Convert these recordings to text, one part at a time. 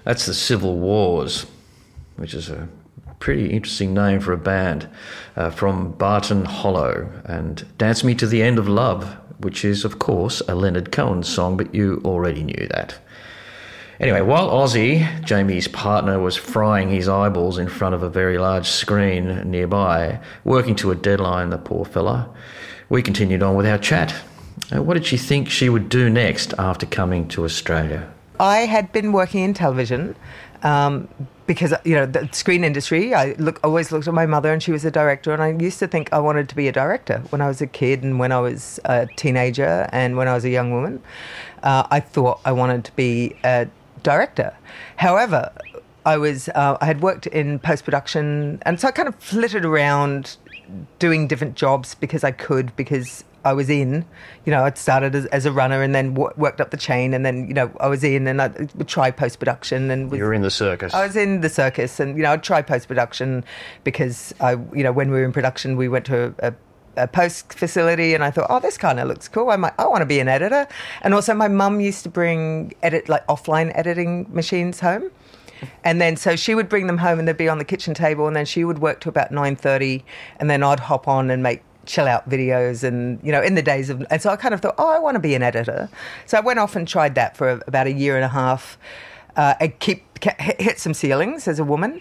That's the Civil Wars, which is a pretty interesting name for a band, from Barton Hollow, and Dance Me to the End of Love, which is, of course, a Leonard Cohen song, but you already knew that. Anyway, while Ozzy, Jamie's partner, was frying his eyeballs in front of a very large screen nearby, working to a deadline, the poor fella, we continued on with our chat. What did she think she would do next after coming to Australia? I had been working in television because, the screen industry, I always looked at my mother and she was a director, and I used to think I wanted to be a director when I was a kid and when I was a teenager and when I was a young woman. I thought I wanted to be a director. However, I had worked in post-production, and so I kind of flitted around doing different jobs because I was in, I'd started as a runner and then worked up the chain, and then, I was in and I would try post-production. And you were in the circus. I was in the circus, and, I'd try post-production because when we were in production, we went to a post facility, and I thought, oh, this kind of looks cool. I want to be an editor. And also my mum used to bring offline editing machines home. And then so she would bring them home and they'd be on the kitchen table, and then she would work to about 9:30, and then I'd hop on and make chill out videos, and in the days of, and so I kind of thought, oh, I want to be an editor. So I went off and tried that for about a year and a half. I hit some ceilings as a woman,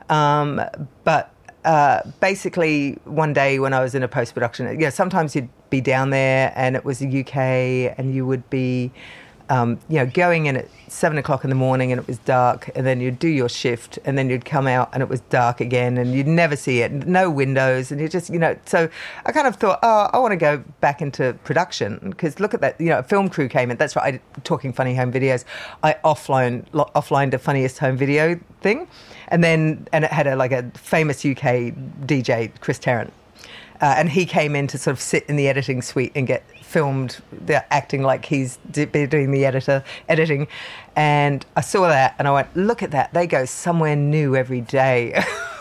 but basically one day when I was in a post-production, sometimes you'd be down there and it was the UK, and you would be going in at 7 o'clock in the morning and it was dark, and then you'd do your shift and then you'd come out and it was dark again and you'd never see it, no windows, and you just, so I kind of thought, oh, I want to go back into production, because look at that, a film crew came in. That's right, Talking Funny Home Videos. I offlined a Funniest Home Video thing, and it had a famous UK DJ, Chris Tarrant. And he came in to sort of sit in the editing suite and get filmed. They're acting like he's doing the editing. And I saw that and I went, look at that. They go somewhere new every day.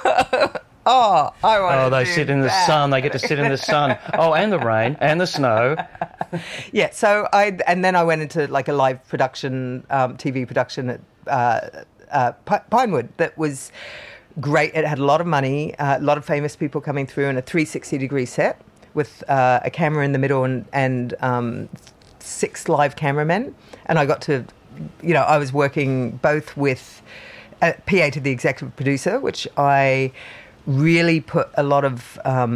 Oh, I want to they sit in the sun. They get to sit in the sun. Oh, and the rain and the snow. Yeah, so then I went into a live production, TV production at Pinewood that was great. It had a lot of money, a lot of famous people coming through, and a 360-degree set with a camera in the middle and 6 live cameramen. And I got to, I was working both with a PA to the executive producer, which I really put a lot of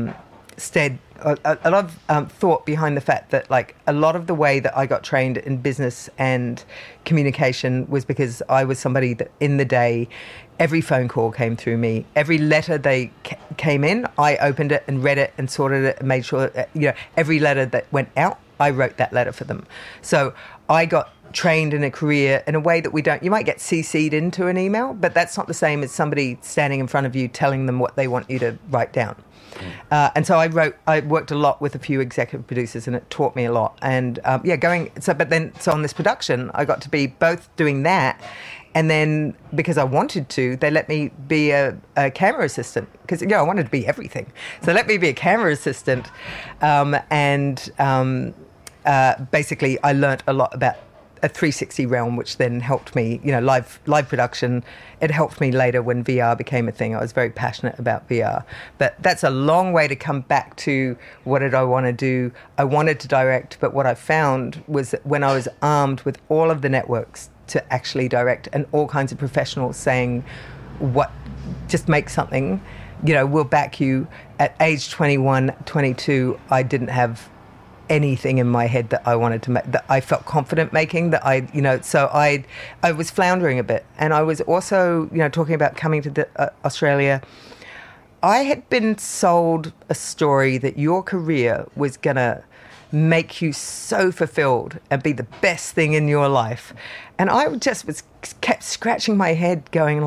thought behind the fact that a lot of the way that I got trained in business and communication was because I was somebody that in the day, every phone call came through me. Every letter they came in, I opened it and read it and sorted it and made sure that, every letter that went out, I wrote that letter for them. So I got trained in a career in a way that you might get CC'd into an email, but that's not the same as somebody standing in front of you telling them what they want you to write down. And so I worked a lot with a few executive producers, and it taught me a lot. And so on this production, I got to be both doing that, and then because I wanted to, they let me be a camera assistant, because I wanted to be everything. So let me be a camera assistant, basically I learnt a lot about a 360 realm, which then helped me, live production. It helped me later when VR became a thing. I was very passionate about VR. But that's a long way to come back to what did I want to do. I wanted to direct, but what I found was that when I was armed with all of the networks to actually direct, and all kinds of professionals saying, just make something, we'll back you. At age 21, 22, I didn't have anything in my head that I wanted to make, that I felt confident making, that so I was floundering a bit. And I was also, talking about coming to Australia, I had been sold a story that your career was going to make you so fulfilled and be the best thing in your life. And I just kept scratching my head going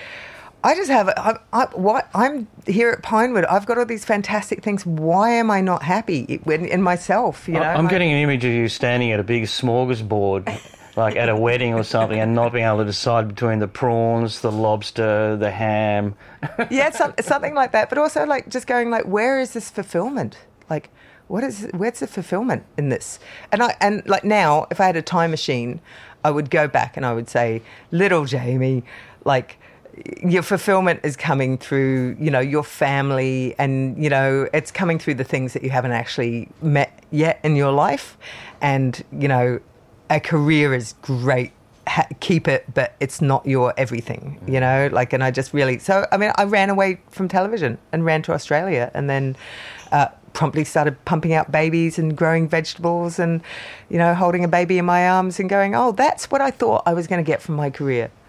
I'm here at Pinewood. I've got all these fantastic things. Why am I not happy in myself? I'm getting an image of you standing at a big smorgasbord, at a wedding or something, and not being able to decide between the prawns, the lobster, the ham. Yeah, it's something like that. But also, just going, where is this fulfillment? Where's the fulfillment in this? And now, if I had a time machine, I would go back and I would say, little Jamie, like, your fulfillment is coming through, you know, your family, and, you know, it's coming through the things that you haven't actually met yet in your life. And, you know, a career is great. Keep it, but it's not your everything, you know, like, and I just really, so, I mean, I ran away from television and ran to Australia, and then promptly started pumping out babies and growing vegetables and, you know, holding a baby in my arms and going, oh, that's what I thought I was going to get from my career.